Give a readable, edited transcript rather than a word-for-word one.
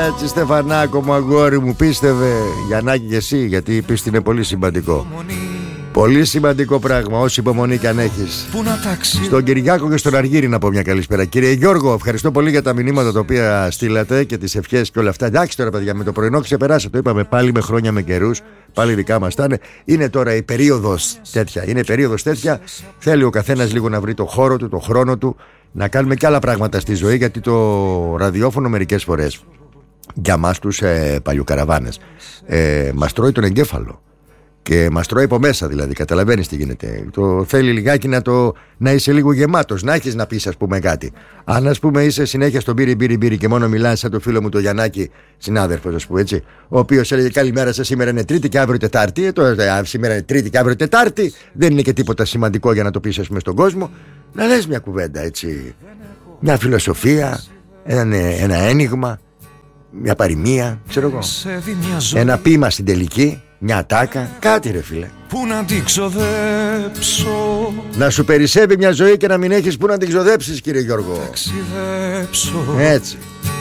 Έτσι Στεφανάκο μου, αγόρι μου, πίστευε. Γιαννάκη και εσύ, γιατί η πίστη είναι πολύ σημαντικό. Πολύ σημαντικό πράγμα, όση υπομονή κι αν έχεις. Στον Κυριάκο και στον Αργύρι να πω μια καλησπέρα. Κύριε Γιώργο, ευχαριστώ πολύ για τα μηνύματα τα οποία στείλατε και τις ευχές και όλα αυτά. Εντάξει τώρα, παιδιά, με το πρωινό ξεπεράσατε. Το είπαμε πάλι με χρόνια, με καιρούς. Πάλι δικά μας ήταν. Είναι τώρα η περίοδος τέτοια. Είναι περίοδος τέτοια. Θέλει ο καθένας λίγο να βρει το χώρο του, το χρόνο του, να κάνουμε και άλλα πράγματα στη ζωή. Γιατί το ραδιόφωνο μερικές φορές για μας τους παλιοκαραβάνες μας τρώει τον εγκέφαλο. Και μας τρώει από μέσα, δηλαδή. Καταλαβαίνεις τι γίνεται. Το θέλει λιγάκι να είσαι λίγο γεμάτος, να έχεις να πεις, ας πούμε, κάτι. Αν, ας πούμε, είσαι συνέχεια στον μπύρι και μόνο μιλάς σαν το φίλο μου το Γιαννάκη, συνάδελφος, ας πούμε, έτσι, ο οποίος έλεγε καλημέρα σας, σήμερα είναι Τρίτη και αύριο Τετάρτη. Σήμερα είναι Τρίτη και αύριο Τετάρτη. Δεν είναι και τίποτα σημαντικό για να το πεις, ας πούμε, στον κόσμο. Να λες μια κουβέντα, έτσι. Μια φιλοσοφία, ένα ένιγμα, μια παροιμία, ξέρω εγώ. Ένα ποίημα στην τελική. Μια ατάκα, κάτι ρε φίλε. Πού να την ξοδέψω. Να σου περισσεύει μια ζωή και να μην έχεις πού να την ξοδέψεις, κύριε Γιώργο. Ταξιδέψω. Έτσι.